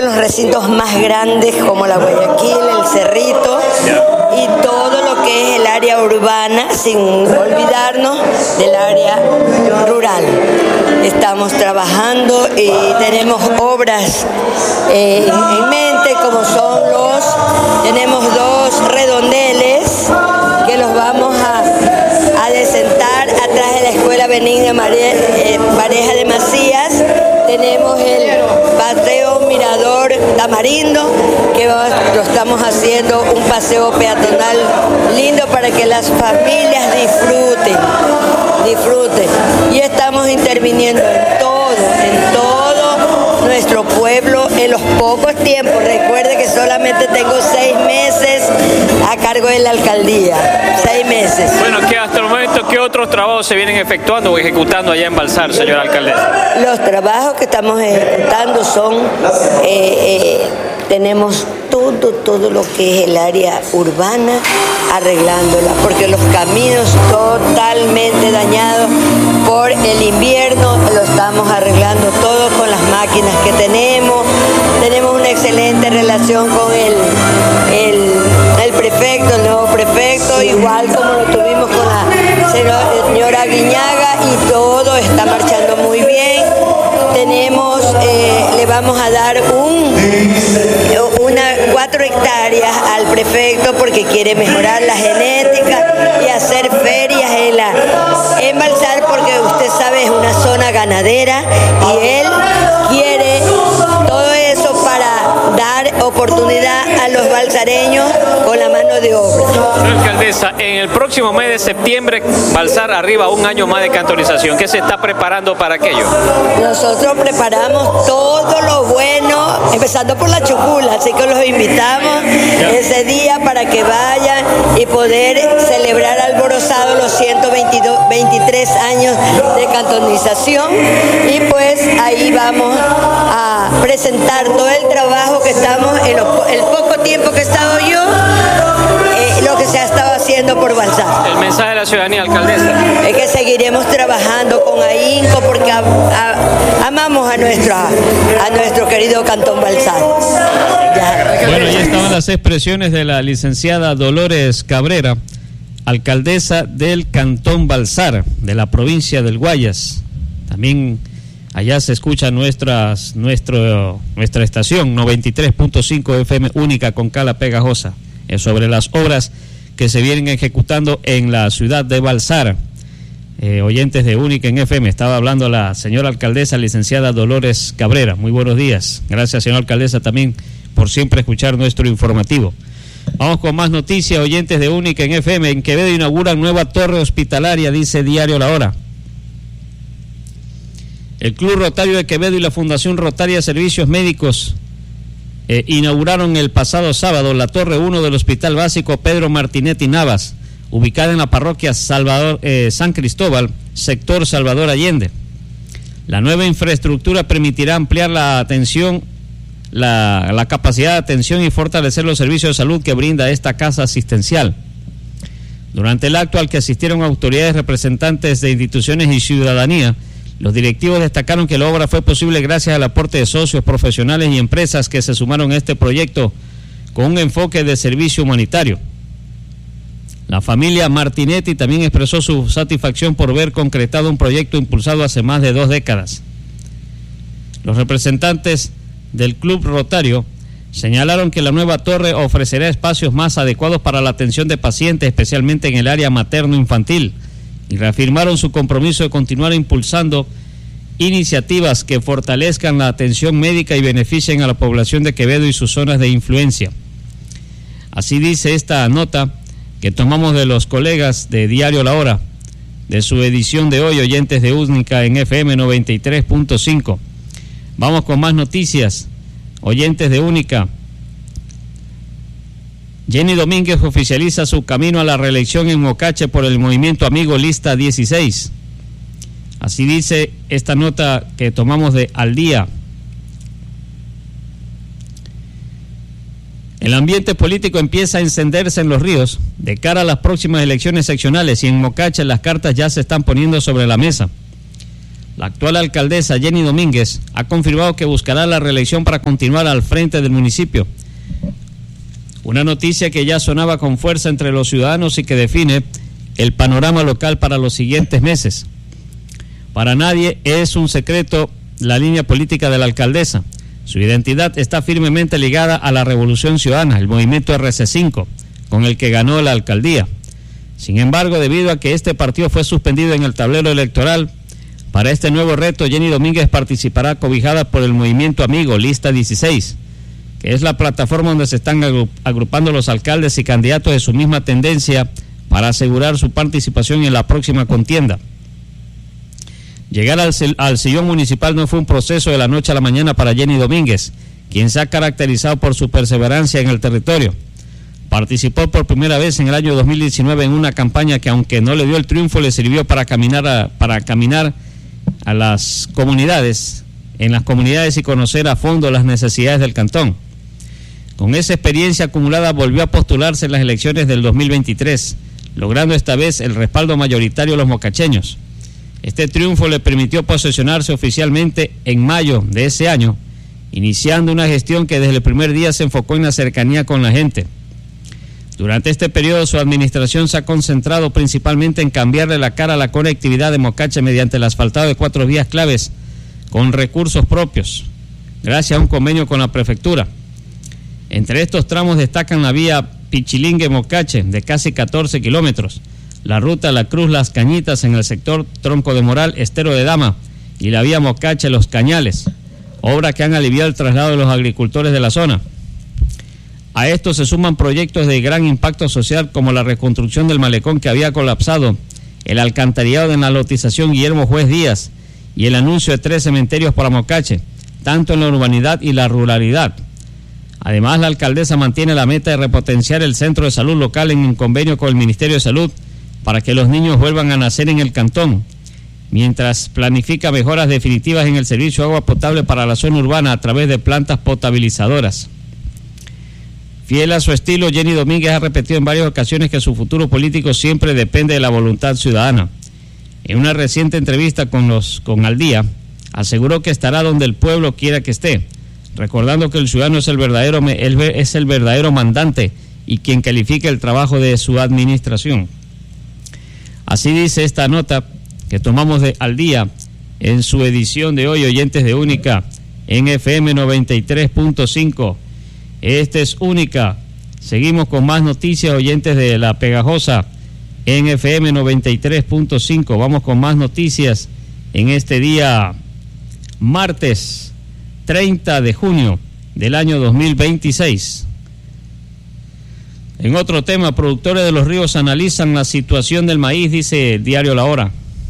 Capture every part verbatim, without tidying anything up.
los recintos más grandes como la Guayaquil, el Cerrito y todo lo que es el área urbana, sin olvidarnos del área rural. Estamos trabajando y tenemos obras eh, en mente, como son los, tenemos dos redondeles que los vamos a, a desentar atrás de la Escuela Benigna María, eh, Pareja de Macías. Tenemos el paseo Mirador Tamarindo, que lo estamos haciendo un paseo peatonal lindo para que las familias disfruten, disfruten. Y estamos interviniendo en todo, en todo nuestro pueblo en los pocos tiempos. Recuerde que solamente tengo seis meses a cargo de la alcaldía, seis meses. Bueno, que hasta el momento, ¿qué otros trabajos se vienen efectuando o ejecutando allá en Balsar, señora alcaldesa? Los trabajos que estamos ejecutando son, eh, eh, tenemos todo, todo lo que es el área urbana arreglándola, porque los caminos totalmente dañados por el invierno, lo estamos arreglando todo con las máquinas que tenemos. Tenemos una excelente relación con el, el, el prefecto, el nuevo prefecto, igual como lo tuvimos con la señora Guiñaga, y todo está marchando muy bien. Tenemos, eh, le vamos a dar un, una, cuatro hectáreas al prefecto porque quiere mejorar la genética y hacer ferias en, la, en Balsar, porque usted sabe es una zona ganadera y él quiere todo eso para dar oportunidad a los balsareños con la mano de obra. Señora alcaldesa, en el próximo mes de septiembre, Balsar arriba un año más de cantonización. ¿Qué se está preparando para aquello? Nosotros preparamos todo lo bueno, empezando por la chucula, así que los invitamos ese día para que vayan y poder celebrar alborozado los ciento veintitrés años de cantonización, y pues ahí vamos a presentar todo el trabajo que estamos, en lo, el poco tiempo que he estado yo, eh, lo que se ha estado haciendo por Balsar. El mensaje de la ciudadanía, alcaldesa. Es que seguiremos trabajando con ahínco porque a, a, amamos a, nuestra, a nuestro querido Cantón Balsar. Ya. Bueno, ya estaban las expresiones de la licenciada Dolores Cabrera, alcaldesa del Cantón Balsar, de la provincia del Guayas. También allá se escucha nuestras, nuestro, nuestra estación noventa y tres punto cinco F M única con cala pegajosa, es sobre las obras que se vienen ejecutando en la ciudad de Balsar. Eh, oyentes de Única en F M, estaba hablando la señora alcaldesa, licenciada Dolores Cabrera. Muy buenos días. Gracias, señora alcaldesa, también por siempre escuchar nuestro informativo. Vamos con más noticias, oyentes de Única en F M. En Quevedo inauguran nueva torre hospitalaria, dice Diario La Hora. El Club Rotario de Quevedo y la Fundación Rotaria Servicios Médicos eh, inauguraron el pasado sábado la Torre uno del Hospital Básico Pedro Martinetti Navas, ubicada en la parroquia Salvador, eh, San Cristóbal, sector Salvador Allende. La nueva infraestructura permitirá ampliar la atención, la, la capacidad de atención y fortalecer los servicios de salud que brinda esta casa asistencial. Durante el acto al que asistieron autoridades, representantes de instituciones y ciudadanía, los directivos destacaron que la obra fue posible gracias al aporte de socios, profesionales y empresas que se sumaron a este proyecto con un enfoque de servicio humanitario. La familia Martinetti también expresó su satisfacción por ver concretado un proyecto impulsado hace más de dos décadas. Los representantes del Club Rotario señalaron que la nueva torre ofrecerá espacios más adecuados para la atención de pacientes, especialmente en el área materno-infantil, y reafirmaron su compromiso de continuar impulsando iniciativas que fortalezcan la atención médica y beneficien a la población de Quevedo y sus zonas de influencia. Así dice esta nota que tomamos de los colegas de Diario La Hora, de su edición de hoy, oyentes de Única en F M noventa y tres punto cinco. Vamos con más noticias, oyentes de Única. Jenny Domínguez oficializa su camino a la reelección en Mocache por el movimiento Amigo Lista dieciséis. Así dice esta nota que tomamos de Al Día. El ambiente político empieza a encenderse en Los Ríos de cara a las próximas elecciones seccionales, y en Mocache las cartas ya se están poniendo sobre la mesa. La actual alcaldesa Jenny Domínguez ha confirmado que buscará la reelección para continuar al frente del municipio. Una noticia que ya sonaba con fuerza entre los ciudadanos y que define el panorama local para los siguientes meses. Para nadie es un secreto la línea política de la alcaldesa. Su identidad está firmemente ligada a la Revolución Ciudadana, el movimiento erre ce cinco, con el que ganó la alcaldía. Sin embargo, debido a que este partido fue suspendido en el tablero electoral, para este nuevo reto, Jenny Domínguez participará cobijada por el movimiento amigo Lista dieciséis, que es la plataforma donde se están agrupando los alcaldes y candidatos de su misma tendencia para asegurar su participación en la próxima contienda. Llegar al, al sillón municipal no fue un proceso de la noche a la mañana para Jenny Domínguez, quien se ha caracterizado por su perseverancia en el territorio. Participó por primera vez en el año dos mil diecinueve en una campaña que, aunque no le dio el triunfo, le sirvió para caminar a, para caminar a las comunidades, en las comunidades y conocer a fondo las necesidades del cantón. Con esa experiencia acumulada volvió a postularse en las elecciones del dos mil veintitrés, logrando esta vez el respaldo mayoritario de los mocacheños. Este triunfo le permitió posesionarse oficialmente en mayo de ese año, iniciando una gestión que desde el primer día se enfocó en la cercanía con la gente. Durante este periodo su administración se ha concentrado principalmente en cambiarle la cara a la conectividad de Mocache mediante el asfaltado de cuatro vías claves con recursos propios, gracias a un convenio con la prefectura. Entre estos tramos destacan la vía Pichilingue-Mocache de casi catorce kilómetros, la ruta La Cruz-Las Cañitas en el sector Tronco de Moral, Estero de Dama, y la vía Mocache-Los Cañales, obra que han aliviado el traslado de los agricultores de la zona. A esto se suman proyectos de gran impacto social como la reconstrucción del malecón que había colapsado, el alcantarillado de la lotización Guillermo Juez Díaz y el anuncio de tres cementerios para Mocache, tanto en la urbanidad y la ruralidad. Además, la alcaldesa mantiene la meta de repotenciar el centro de salud local en un convenio con el Ministerio de Salud para que los niños vuelvan a nacer en el cantón, mientras planifica mejoras definitivas en el servicio de agua potable para la zona urbana a través de plantas potabilizadoras. Fiel a su estilo, Jenny Domínguez ha repetido en varias ocasiones que su futuro político siempre depende de la voluntad ciudadana. En una reciente entrevista con los con Al Día, aseguró que estará donde el pueblo quiera que esté, recordando que el ciudadano es el verdadero es el verdadero mandante y quien califica el trabajo de su administración. Así dice esta nota que tomamos de Al Día en su edición de hoy, oyentes de Única en F M noventa y tres punto cinco. Este es Única. Seguimos con más noticias, oyentes de La Pegajosa en F M noventa y tres punto cinco. Vamos con más noticias en este día martes treinta de junio del año dos mil veintiséis. En otro tema, productores de Los Ríos analizan la situación del maíz, dice el diario La Hora.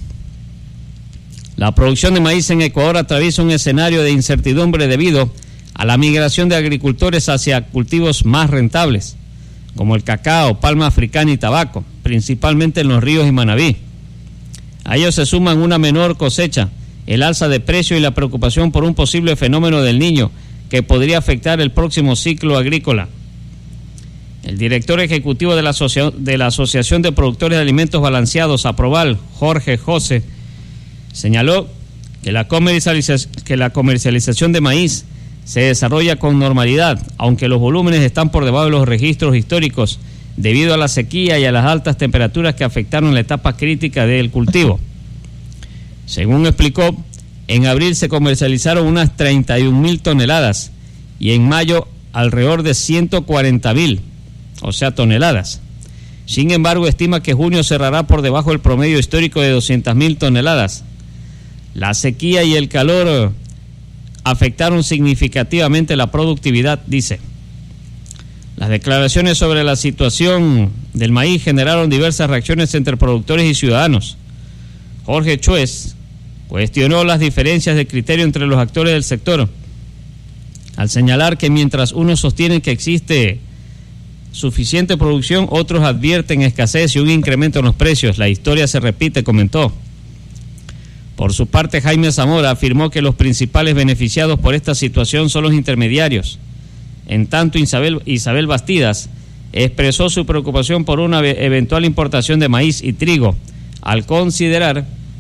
La producción de maíz en Ecuador atraviesa un escenario de incertidumbre debido a la migración de agricultores hacia cultivos más rentables, como el cacao, palma africana y tabaco, principalmente en Los Ríos y Manabí. A ellos se suman una menor cosecha, el alza de precio y la preocupación por un posible fenómeno del Niño que podría afectar el próximo ciclo agrícola. El director ejecutivo de la, asocia- de la Asociación de Productores de Alimentos Balanceados, APROBAL, Jorge José, señaló que la, comercializa- que la comercialización de maíz se desarrolla con normalidad, aunque los volúmenes están por debajo de los registros históricos debido a la sequía y a las altas temperaturas que afectaron la etapa crítica del cultivo. Según explicó, en abril se comercializaron unas treinta y un mil toneladas y en mayo alrededor de ciento cuarenta mil, o sea, toneladas. Sin embargo, estima que junio cerrará por debajo del promedio histórico de doscientas mil toneladas. La sequía y el calor afectaron significativamente la productividad, dice. Las declaraciones sobre la situación del maíz generaron diversas reacciones entre productores y ciudadanos. Jorge Chuez cuestionó las diferencias de criterio entre los actores del sector, al señalar que mientras unos sostienen que existe suficiente producción, otros advierten escasez y un incremento en los precios. La historia se repite, comentó. Por su parte, Jaime Zamora afirmó que los principales beneficiados por esta situación son los intermediarios. En tanto, Isabel, Isabel Bastidas expresó su preocupación por una eventual importación de maíz y trigo, al considerar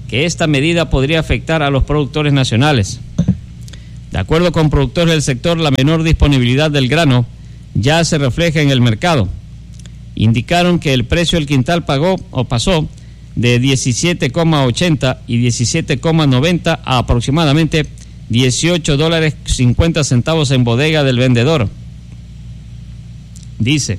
que esta medida podría afectar a los productores nacionales. De acuerdo con productores del sector, la menor disponibilidad del grano ya se refleja en el mercado. Indicaron que el precio del quintal pagó o pasó de diecisiete coma ochenta y diecisiete coma noventa a aproximadamente dieciocho dólares cincuenta centavos en bodega del vendedor. Dice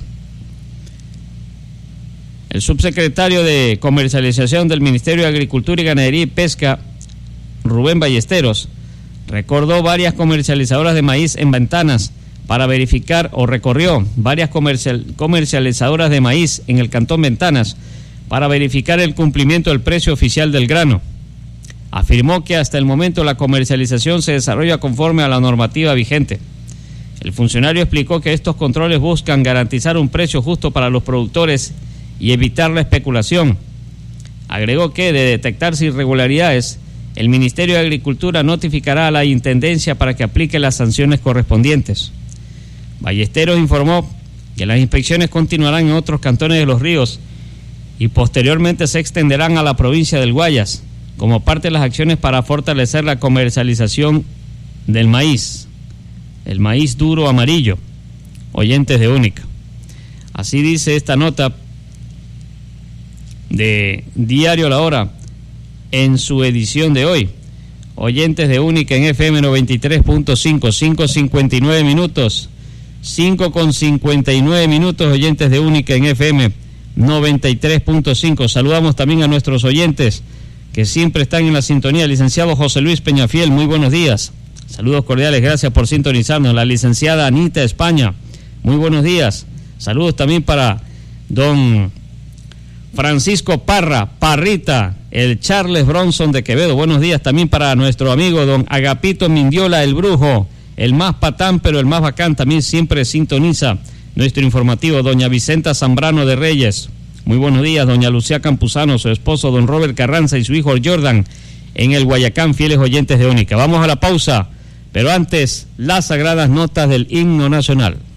el subsecretario de Comercialización del Ministerio de Agricultura y Ganadería y Pesca, Rubén Ballesteros, recordó varias comercializadoras de maíz en Ventanas para verificar, o recorrió varias comercial, comercializadoras de maíz en el Cantón Ventanas para verificar el cumplimiento del precio oficial del grano. Afirmó que hasta el momento la comercialización se desarrolla conforme a la normativa vigente. El funcionario explicó que estos controles buscan garantizar un precio justo para los productores y evitar la especulación. Agregó que, de detectarse irregularidades, el Ministerio de Agricultura notificará a la Intendencia para que aplique las sanciones correspondientes. Ballesteros informó que las inspecciones continuarán en otros cantones de Los Ríos y posteriormente se extenderán a la provincia del Guayas, como parte de las acciones para fortalecer la comercialización del maíz, el maíz duro amarillo. Oyentes de Única. Así dice esta nota de Diario La Hora en su edición de hoy. Oyentes de Única en F M noventa y tres punto cinco, cinco cincuenta y nueve minutos, cinco con cincuenta y nueve minutos, oyentes de Única en F M noventa y tres punto cinco. Saludamos también a nuestros oyentes que siempre están en la sintonía. Licenciado José Luis Peñafiel, muy buenos días. Saludos cordiales, gracias por sintonizarnos. La licenciada Anita España, muy buenos días. Saludos también para don Francisco Parra, Parrita, el Charles Bronson de Quevedo. Buenos días también para nuestro amigo don Agapito Mindiola, el Brujo, el más patán pero el más bacán, también siempre sintoniza nuestro informativo. Doña Vicenta Zambrano de Reyes, muy buenos días. Doña Lucía Campuzano, su esposo don Robert Carranza y su hijo Jordan en el Guayacán, fieles oyentes de Única. Vamos a la pausa, pero antes las sagradas notas del himno nacional.